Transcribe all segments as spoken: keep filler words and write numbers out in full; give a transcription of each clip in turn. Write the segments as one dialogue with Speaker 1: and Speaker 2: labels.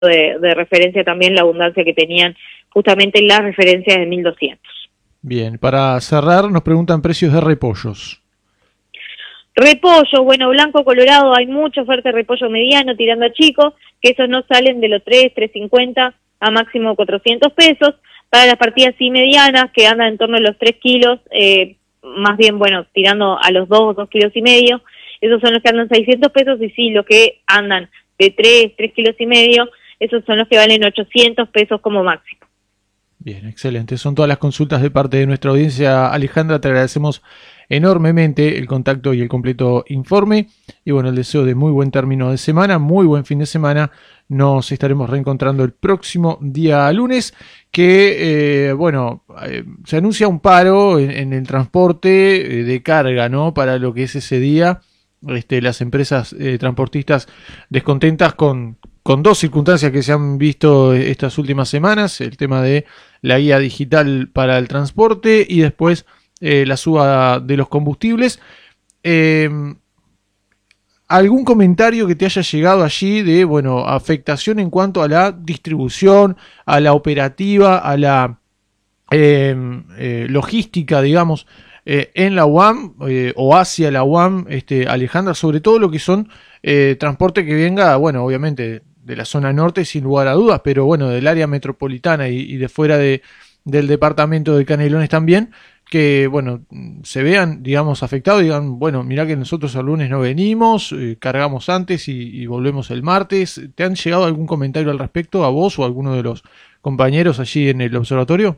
Speaker 1: de, de referencia también la abundancia que tenían justamente en las referencias de mil doscientos.
Speaker 2: Bien, para cerrar nos preguntan precios de repollos.
Speaker 1: Repollo, bueno, blanco colorado, hay mucha oferta de repollo mediano tirando a chico, que esos no salen de los tres, tres cincuenta a máximo cuatrocientos pesos. Para las partidas sí medianas, que andan en torno a los tres kilos, eh, más bien, bueno, tirando a los dos, dos kilos y medio, esos son los que andan seiscientos pesos, y sí, los que andan de tres, tres kilos y medio, esos son los que valen ochocientos pesos como máximo.
Speaker 2: Bien, excelente. Son todas las consultas de parte de nuestra audiencia. Alejandra, te agradecemos enormemente el contacto y el completo informe. Y bueno, el deseo de muy buen término de semana, muy buen fin de semana. Nos estaremos reencontrando el próximo día lunes, que, eh, bueno, eh, se anuncia un paro en, en el transporte eh, de carga, ¿no? Para lo que es ese día. Este, las empresas eh, transportistas descontentas con, con dos circunstancias que se han visto estas últimas semanas, el tema de la guía digital para el transporte y después eh, la suba de los combustibles. Eh, ¿Algún comentario que te haya llegado allí de, bueno, afectación en cuanto a la distribución, a la operativa, a la eh, eh, logística, digamos, Eh, en la U A M eh, o hacia la U A M, este, Alejandra, sobre todo lo que son eh, transporte que venga, bueno, obviamente de la zona norte sin lugar a dudas, pero bueno, del área metropolitana y, y de fuera de, del departamento de Canelones también, que bueno, se vean, digamos, afectados, digan, bueno, mirá que nosotros el lunes no venimos, eh, cargamos antes y, y volvemos el martes. ¿Te han llegado algún comentario al respecto a vos o a alguno de los compañeros allí en el observatorio?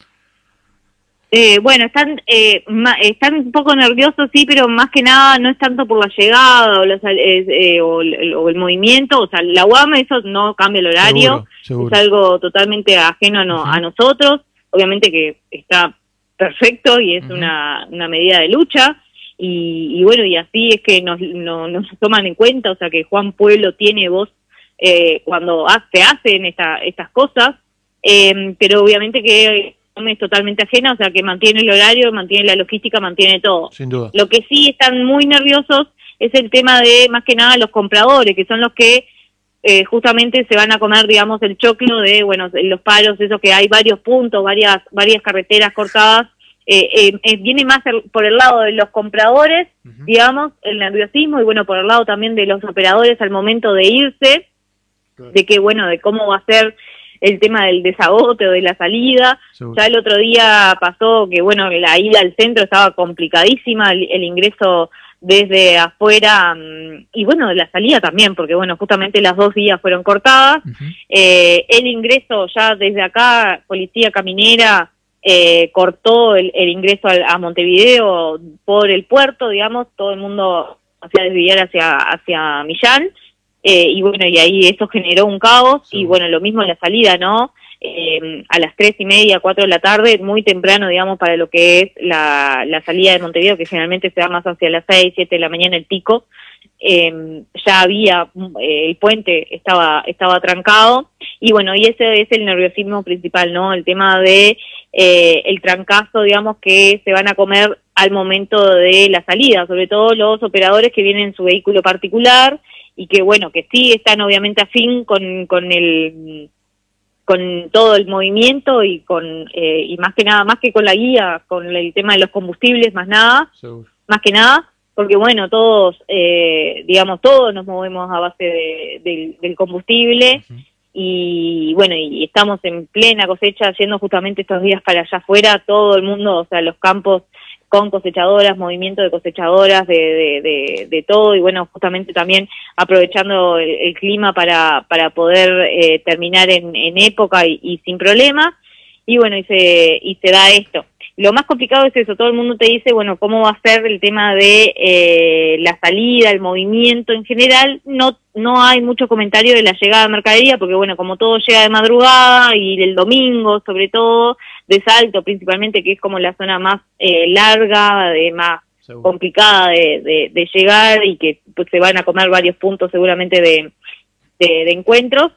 Speaker 1: Eh, bueno, están eh, ma, están un poco nerviosos, sí, pero más que nada no es tanto por la llegada o, los, eh, eh, o, el, o el movimiento, o sea, la U A M eso no cambia el horario,
Speaker 2: seguro, seguro.
Speaker 1: Es algo totalmente ajeno a, no, uh-huh. a nosotros, obviamente que está perfecto y es uh-huh. una, una medida de lucha, y, y bueno, y así es que nos, no, nos toman en cuenta, o sea, que Juan Pueblo tiene voz eh, cuando se hacen esta, estas cosas, eh, pero obviamente que es totalmente ajena, o sea que mantiene el horario, mantiene la logística, mantiene todo.
Speaker 2: Sin duda.
Speaker 1: Lo que sí están muy nerviosos es el tema de, más que nada, los compradores, que son los que eh, justamente se van a comer, digamos, el choclo de, bueno, los paros, eso que hay varios puntos, varias varias carreteras cortadas, eh, eh, eh, viene más el, por el lado de los compradores, uh-huh. digamos, el nerviosismo, y bueno, por el lado también de los operadores al momento de irse, claro. de que, bueno, de cómo va a ser el tema del desagote o de la salida. Seguro. Ya el otro día pasó que, bueno, la ida al centro estaba complicadísima, el, el ingreso desde afuera, y bueno, la salida también, porque bueno, justamente las dos vías fueron cortadas. Uh-huh. Eh, el ingreso ya desde acá, Policía Caminera eh, cortó el, el ingreso a, a Montevideo por el puerto, digamos, todo el mundo hacía desviar hacia, hacia Millán. Eh, y bueno, y ahí eso generó un caos, sí. Y bueno, lo mismo en la salida, ¿no? Eh, a las tres y media, cuatro de la tarde, muy temprano, digamos, para lo que es la, la salida de Montevideo, que generalmente se da más hacia las seis, siete de la mañana el pico, eh, ya había, eh, el puente estaba estaba trancado, y bueno, y ese es el nerviosismo principal, ¿no? El tema de eh, el trancazo, digamos, que se van a comer al momento de la salida, sobre todo los operadores que vienen en su vehículo particular, y que bueno, que sí están obviamente afín con, con el con todo el movimiento y con eh, y más que nada, más que con la guía, con el tema de los combustibles, más nada, Seguro. más que nada, porque bueno, todos, eh, digamos, todos nos movemos a base de, de, del combustible, uh-huh. y bueno, y estamos en plena cosecha, yendo justamente estos días para allá afuera, todo el mundo, o sea, los campos con cosechadoras, movimiento de cosechadoras, de, de, de, de todo, y bueno, justamente también aprovechando el, el clima para, para poder eh, terminar en, en época y, y sin problema, y bueno, y se, y se da esto. Lo más complicado es eso, todo el mundo te dice, bueno, ¿cómo va a ser el tema de eh, la salida, el movimiento en general? No no hay mucho comentario de la llegada de mercadería, porque bueno, como todo llega de madrugada y el domingo, sobre todo, de Salto principalmente, que es como la zona más eh, larga, de más Seguro. complicada de, de, de llegar, y que pues, se van a comer varios puntos seguramente de, de, de encuentros.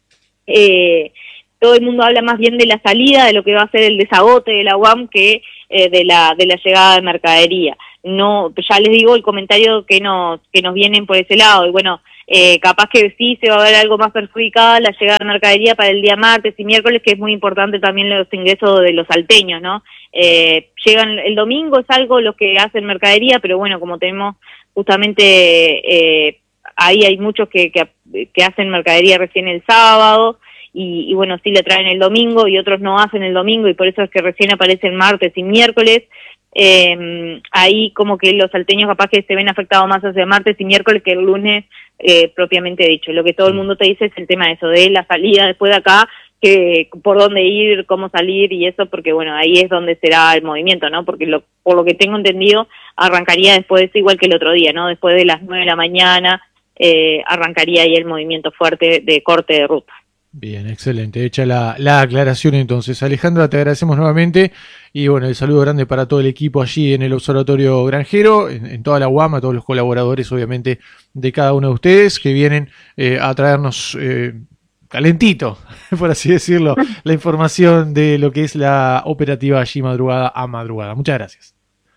Speaker 1: Eh, todo el mundo habla más bien de la salida, de lo que va a ser el desagote de la U A M, que eh, de la de la llegada de mercadería. No, ya les digo el comentario que nos que nos vienen por ese lado, y bueno, eh, capaz que sí se va a ver algo más perjudicada la llegada de mercadería para el día martes y miércoles, que es muy importante también los ingresos de los salteños, ¿no? Eh, llegan el domingo, es algo lo que hacen mercadería, pero bueno, como tenemos justamente, eh, ahí hay muchos que, que, que hacen mercadería recién el sábado, y, y bueno, sí le traen el domingo, y otros no hacen el domingo, y por eso es que recién aparecen martes y miércoles. Eh, ahí como que los salteños capaz que se ven afectados más hacia martes y miércoles que el lunes, eh, propiamente dicho. Lo que todo el mundo te dice es el tema de eso, de la salida después de acá, que por dónde ir, cómo salir y eso, porque bueno, ahí es donde será el movimiento, ¿no? Porque lo, por lo que tengo entendido, arrancaría después, igual que el otro día, ¿no? Después de las nueve de la mañana, eh, arrancaría ahí el movimiento fuerte de corte de ruta.
Speaker 2: Bien, excelente. Hecha la, la aclaración entonces. Alejandra, te agradecemos nuevamente y bueno, el saludo grande para todo el equipo allí en el Observatorio Granjero, en, en toda la U A M, a todos los colaboradores obviamente de cada uno de ustedes que vienen eh, a traernos eh, calentito, por así decirlo, la información de lo que es la operativa allí madrugada a madrugada. Muchas gracias.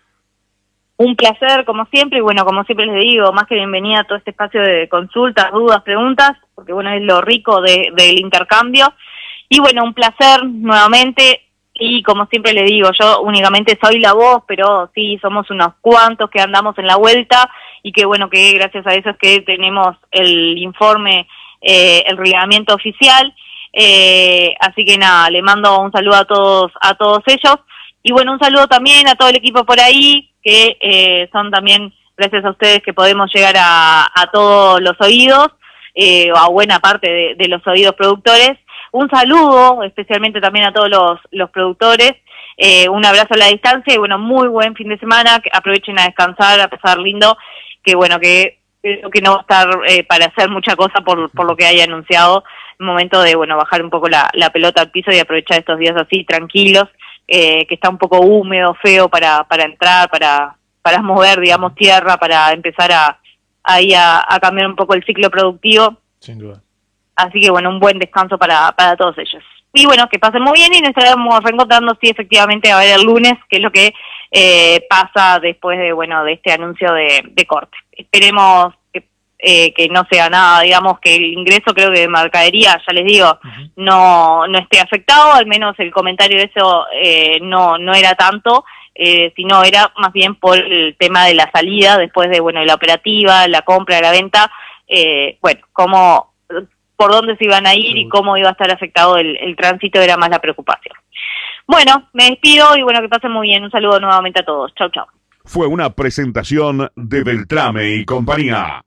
Speaker 1: Un placer, como siempre, y bueno, como siempre les digo, más que bienvenida a todo este espacio de consultas, dudas, preguntas, porque bueno, es lo rico de, del intercambio. Y bueno, un placer nuevamente, y como siempre les digo, yo únicamente soy la voz, pero sí, somos unos cuantos que andamos en la vuelta, y que bueno, que gracias a eso es que tenemos el informe, eh, el reglamento oficial. Eh, así que nada, le mando un saludo a todos, a todos ellos. Y bueno, un saludo también a todo el equipo por ahí, que eh, son también, gracias a ustedes, que podemos llegar a, a todos los oídos, eh, o a buena parte de, de los oídos productores. Un saludo especialmente también a todos los, los productores, eh, un abrazo a la distancia y bueno, muy buen fin de semana, que aprovechen a descansar, a pasar lindo, que bueno, que creo que no va a estar eh, para hacer mucha cosa por, por lo que haya anunciado, el momento de bueno, bajar un poco la, la pelota al piso y aprovechar estos días así tranquilos, Eh, que está un poco húmedo, feo para para entrar, para para mover, digamos, tierra, para empezar a ahí a, a cambiar un poco el ciclo productivo.
Speaker 2: Sin duda.
Speaker 1: Así que bueno, un buen descanso para para todos ellos. Y bueno, que pasen muy bien y nos estaremos reencontrando, sí, efectivamente, a ver el lunes, que es lo que eh, pasa después de bueno de este anuncio de, de corte. Esperemos que, eh, que no sea nada, digamos, que el ingreso creo que de mercadería, ya les digo, uh-huh. no no esté afectado, al menos el comentario de eso eh, no no era tanto, eh, sino era más bien por el tema de la salida, después de bueno de la operativa, la compra, la venta, eh, bueno, cómo, por dónde se iban a ir y cómo iba a estar afectado el, el tránsito era más la preocupación. Bueno, me despido y bueno, que pasen muy bien, un saludo nuevamente a todos, chau chau.
Speaker 3: Fue una presentación de Beltrame y compañía.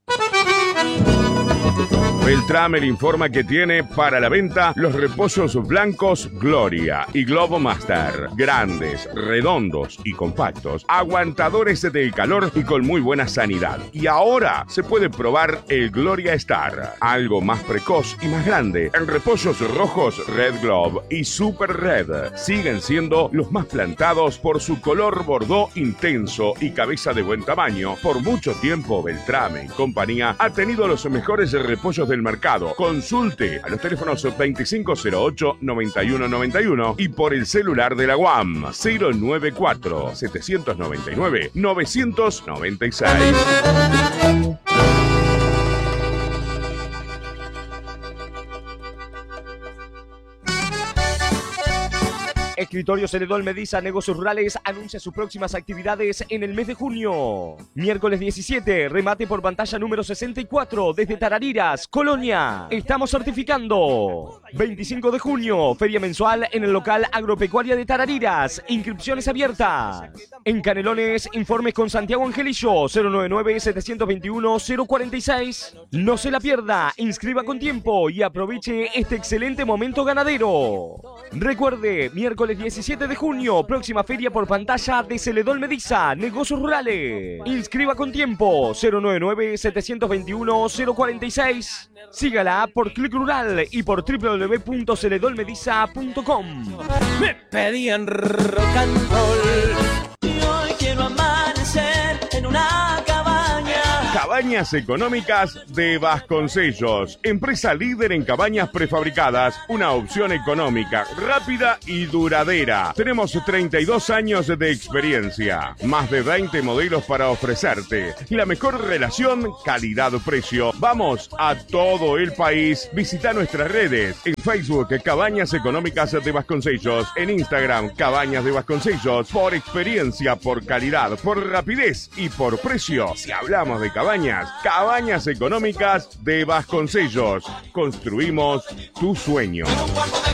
Speaker 3: Beltrame le informa que tiene para la venta los repollos blancos Gloria y Globo Master, grandes, redondos y compactos, aguantadores del calor y con muy buena sanidad. Y ahora se puede probar el Gloria Star, algo más precoz y más grande, en repollos rojos Red Globe y Super Red. Siguen siendo los más plantados por su color bordó intenso y cabeza de buen tamaño. Por mucho tiempo Beltrame y compañía ha tenido los mejores repollos del mercado. Consulte a los teléfonos veinticinco cero ocho, noventa y uno noventa y uno y por el celular de la U A M cero nueve cuatro, setecientos noventa y nueve, novecientos noventa y seis.
Speaker 4: Escritorio Celedón Mediza Negocios Rurales anuncia sus próximas actividades en el mes de junio. Miércoles diecisiete, remate por pantalla número sesenta y cuatro desde Tarariras, Colonia. Estamos certificando. veinticinco de junio, feria mensual en el local Agropecuaria de Tarariras. Inscripciones abiertas. En Canelones, informes con Santiago Angelillo, cero noventa y nueve, setecientos veintiuno, cero cuarenta y seis. No se la pierda, inscriba con tiempo y aproveche este excelente momento ganadero. Recuerde, miércoles diecisiete de junio, próxima feria por pantalla de Celedón Mediza, Negocios Rurales. Inscriba con tiempo, cero noventa y nueve, setecientos veintiuno, cero cuarenta y seis. Sígala por Click Rural y por w w w punto celedón mediza punto com.
Speaker 5: Me pedían rock and roll y hoy quiero amanecer en una cabaña.
Speaker 4: Cabaña
Speaker 3: Cabañas Económicas de Vasconcellos, empresa líder en cabañas prefabricadas, una opción económica, rápida y duradera. Tenemos treinta y dos años de experiencia, más de veinte modelos para ofrecerte y la mejor relación calidad-precio. Vamos a todo el país. Visita nuestras redes en Facebook Cabañas Económicas de Vasconcellos, en Instagram Cabañas de Vasconcellos. Por experiencia, por calidad, por rapidez y por precio. Si hablamos de cabañas, Cabañas Económicas de Vasconcellos. Construimos tu sueño.